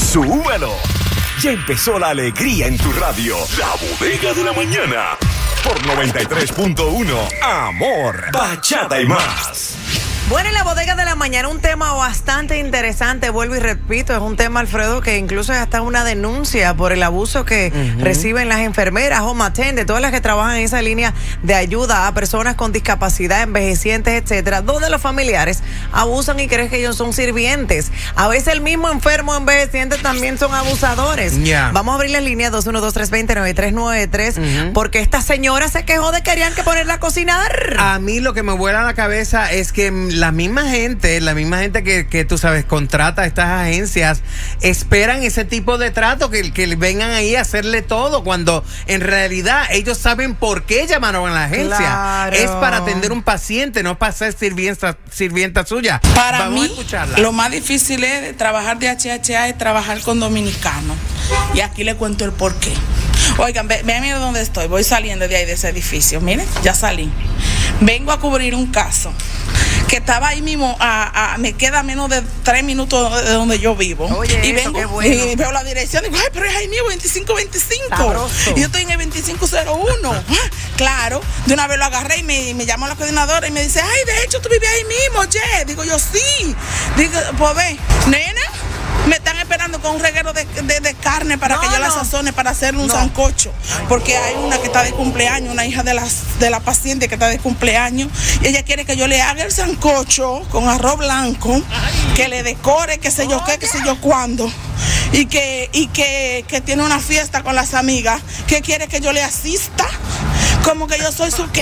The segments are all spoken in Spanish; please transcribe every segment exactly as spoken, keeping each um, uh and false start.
¡Súbelo! Ya empezó la alegría en tu radio. La Bodega de la Mañana. Por noventa y tres punto uno. Amor, bachata y más. Bueno, en la Bodega de la Mañana un tema bastante interesante, vuelvo y repito, es un tema, Alfredo, que incluso es hasta una denuncia por el abuso que uh-huh. reciben las enfermeras, home attendants, todas las que trabajan en esa línea de ayuda a personas con discapacidad, envejecientes, etcétera, donde los familiares abusan y creen que ellos son sirvientes. A veces el mismo enfermo envejeciente también son abusadores. Yeah. Vamos a abrir la línea dos uno dos, tres dos cero, nueve tres nueve tres uh-huh. porque esta señora se quejó de que querían que ponerla a cocinar. A mí lo que me vuela a la cabeza es que la misma gente, la misma gente que, que tú sabes, contrata a estas agencias, esperan ese tipo de trato, que, que vengan ahí a hacerle todo, cuando en realidad ellos saben por qué llamaron a la agencia. Claro. Es para atender un paciente, no para ser sirvienta, sirvienta suya. Para Vamos mí, a escucharla. Lo más difícil es de trabajar de H H A es trabajar con dominicanos. Y aquí le cuento el por qué. Oigan, ve, vean mira dónde estoy. Voy saliendo de ahí, de ese edificio. Miren, ya salí. Vengo a cubrir un caso que estaba ahí mismo, a, a, me queda menos de tres minutos de donde yo vivo. Oye, y eso, vengo bueno. y veo la dirección y digo, ay, pero es ahí mío, veinticinco veinticinco. Y yo estoy en el veinticinco cero uno. Claro, de una vez lo agarré y me, me llamó la coordinadora y me dice, ay, de hecho tú vives ahí mismo, oye. Digo yo, sí. Digo, pues ve, nena, me están esperando con un reguero de, de, de carne para no, que yo no. la sazone para hacerle un no. sancocho. Porque hay una que está de cumpleaños, una hija de, las, de la paciente que está de cumpleaños, y ella quiere que yo le haga el sancocho con arroz blanco, que le decore, qué sé yo qué, qué sé yo cuándo, y que, y que, que tiene una fiesta con las amigas, que quiere que yo le asista, como que yo soy su qué.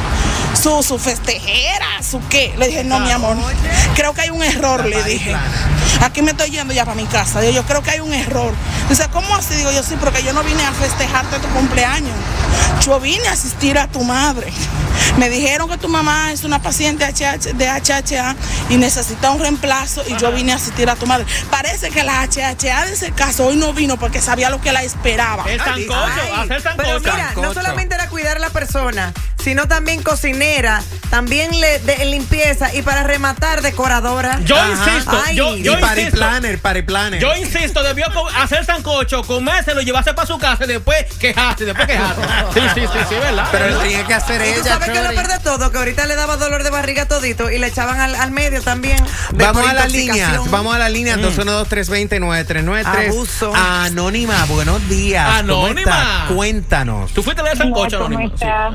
Su, su festejera, su qué. Le dije, no, mi amor, creo que hay un error, le dije. Aquí me estoy yendo ya para mi casa. Yo, yo creo que hay un error. Dice, ¿cómo así? Digo yo, sí, porque yo no vine a festejarte tu cumpleaños. Yo vine a asistir a tu madre. Me dijeron que tu mamá es una paciente de H H A y necesita un reemplazo y yo vine a asistir a tu madre. Parece que la H H A de ese caso hoy no vino porque sabía lo que la esperaba. El sancocho, hacer sancocho. Pero mira, no solamente era cuidar a la persona, sino también cocinera, también le, de, limpieza y para rematar decoradora. Yo Ajá. insisto, Ay. yo, yo y party insisto, planner, party planner. Yo insisto, debió hacer sancocho, comérselo, llevarse para su casa y después quejarse, después quejarse. Sí, sí, sí, sí, ¿verdad? Pero lo tenía que hacer ¿Y ella. tú sabes que lo peor de todo? Que ahorita le daba dolor de barriga todito y le echaban al, al medio también. Vamos a las líneas, vamos a las líneas mm. dos uno dos, tres dos cero, nueve tres nueve tres. Abuso. Anónima, buenos días. Anónima. Cuéntanos. ¿Tú fuiste a leer sancocho, ¿Cómo Anónima? está?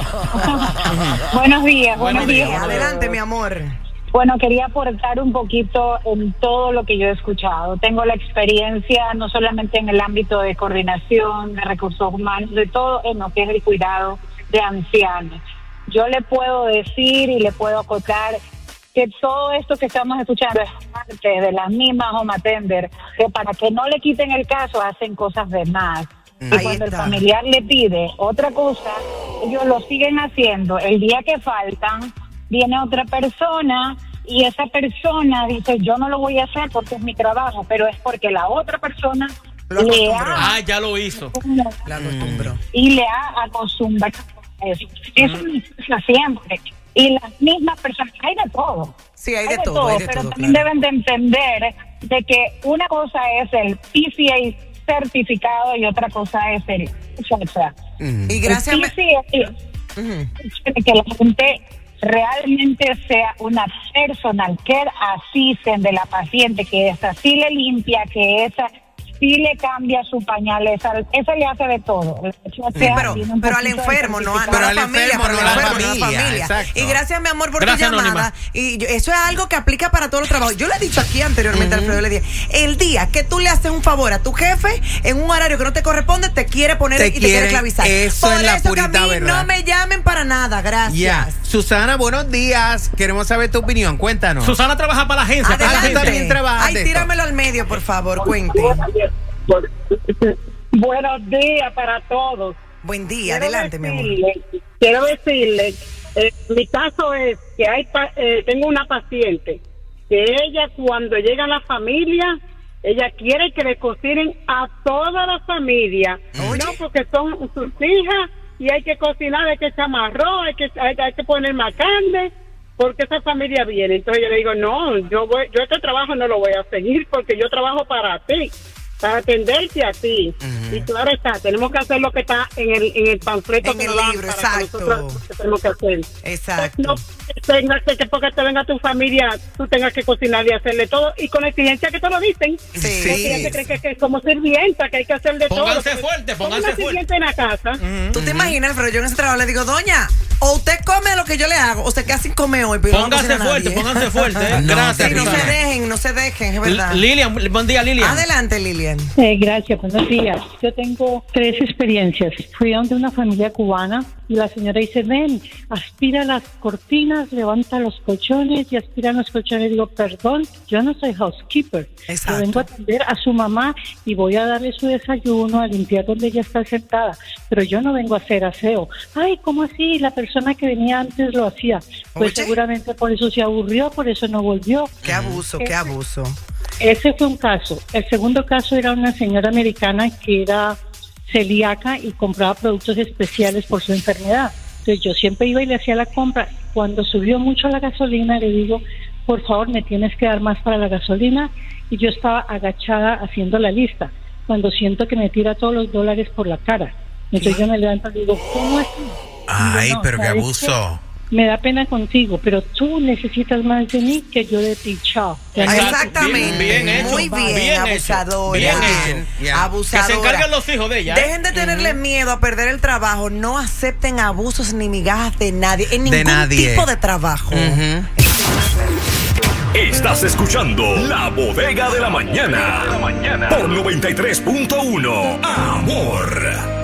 Sí. Buenos días, buenos días. días. Adelante, mi amor. Bueno, quería aportar un poquito en todo lo que yo he escuchado. Tengo la experiencia no solamente en el ámbito de coordinación, de recursos humanos, de todo en lo que es el cuidado de ancianos. Yo le puedo decir y le puedo acotar que todo esto que estamos escuchando es parte de las mismas home attenders, que para que no le quiten el caso hacen cosas de más. Y Ahí cuando está. el familiar le pide otra cosa, ellos lo siguen haciendo. El día que faltan, viene otra persona y esa persona dice, yo no lo voy a hacer porque es mi trabajo, pero es porque la otra persona lo le ha... Ah, ya lo hizo. La acostumbró. Y le ha acostumbrado a eso. Eso Mm. no pasa siempre. Y las mismas personas, hay de todo. Sí, hay de todo, hay de pero todo, también claro. deben de entender de que una cosa es el P C A certificado y otra cosa es el... O sea, Mm. Y gracias el me- P C A Ujú. es que la gente realmente sea una personal care assistant de la paciente, que esa sí le limpia, que esa sí le cambia su pañal, esa, esa le hace de todo. Sí, pero, pero al enfermo, no a, no Pero a al la familia, enfermo, pero no al a la enfermo, no a la familia, familia. exacto. Y gracias, mi amor, por Gracias, tu llamada. Anónima. Y yo- eso es algo que aplica para todos los trabajos. Yo le he dicho aquí anteriormente, Uh-huh. Alfredo, le dije, el día que tú le haces un favor a tu jefe en un horario que no te corresponde, te quiere poner Te y te quiere quieren, esclavizar. eso por es la eso que a purita mí verdad. no me llamen para nada, gracias. Ya. Susana, buenos días. Queremos saber tu opinión. Cuéntanos. Susana trabaja para la agencia. para la Adelante. agencia. también trabajas Ay, de esto. tíramelo al medio, por favor, cuente. Buenos días para todos. Buen día, Quiero adelante, mi amor. decirle, quiero decirle, eh, mi caso es que hay pa- eh, tengo una paciente que ella cuando llega a la familia, ella quiere que le cocinen a toda la familia. Oye. No, porque son sus hijas y hay que cocinar, hay que echar más arroz, hay que, hay, hay que poner más carne, porque esa familia viene. Entonces yo le digo, no, yo voy, yo este trabajo no lo voy a seguir porque yo trabajo para ti. para atenderte a ti. Uh-huh. Y claro está, tenemos que hacer lo que está en el, en el panfleto en que el nos libro, dan para exacto. que nosotros que tenemos que hacer. Exacto. No tengas que, que porque te venga tu familia, tú tengas que cocinar y hacerle todo, y con exigencia que te lo dicen. Sí. Porque ya se creen que, que es como sirvienta, que hay que hacerle todo. Pónganse fuerte, pónganse una sirvienta en la casa. Uh-huh. ¿Tú te imaginas, pero yo en ese trabajo le digo, doña, o usted come lo que yo le hago, o se queda sin comer hoy. Pero pónganse no fuerte, pónganse fuerte. Eh. No, Gracias. Sí, no se dejen, no se dejen, es verdad. Lilian, buen día, Lilian. Adelante, Lilian. Eh, gracias, buenos días. Yo tengo tres experiencias. Fui donde una familia cubana y la señora dice, ven, aspira las cortinas, levanta los colchones y aspira los colchones. Digo, perdón, yo no soy housekeeper. Exacto. Yo vengo a atender a su mamá y voy a darle su desayuno, a limpiar donde ella está sentada, pero yo no vengo a hacer aseo. Ay, ¿cómo así? La persona que venía antes lo hacía. Pues Oye. seguramente por eso se aburrió, por eso no volvió. Qué abuso, qué abuso. Ese fue un caso. El segundo caso era una señora americana que era celíaca y compraba productos especiales por su enfermedad. Entonces yo siempre iba y le hacía la compra. Cuando subió mucho la gasolina, le digo, por favor, me tienes que dar más para la gasolina. Y yo estaba agachada haciendo la lista, cuando siento que me tira todos los dólares por la cara. Entonces yo me levanto y digo, ¿cómo es? Ay, Digo, no, pero qué ¿sabes abuso. qué? Me da pena contigo, pero tú necesitas más de mí que yo de ti, chao. Exactamente. Bien, bien hecho. Muy bien, Bien hecho. abusadora. Bien hecho. Ya. Abusadora. Que se encarguen los hijos de ella. ¿eh? Dejen de tenerle miedo a perder el trabajo. No acepten abusos ni migajas de nadie. En ningún nadie. tipo de trabajo. Uh-huh. Estás escuchando La Bodega de la Mañana por noventa y tres punto uno Amor.